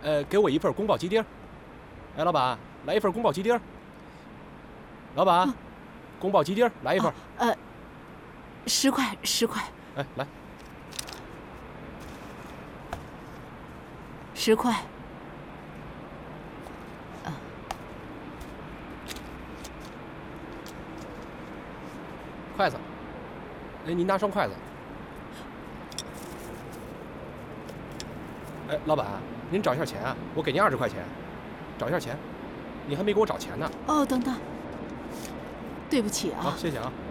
给我一份宫保鸡丁。哎，老板，来一份宫保鸡丁。老板，宫保鸡丁来一份。 10块，10块。 哎，来。 10块。 筷子。哎，您拿双筷子。哎，老板，您找一下钱啊，我给您20块钱。找一下钱，你还没给我找钱呢。 哦，等等，对不起啊。 好，谢谢啊。